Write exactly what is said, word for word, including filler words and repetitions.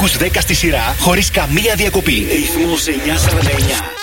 ακούς δέκα στη σειρά χωρίς καμία διακοπή. Ρυθμός εννιακόσια σαράντα εννιά.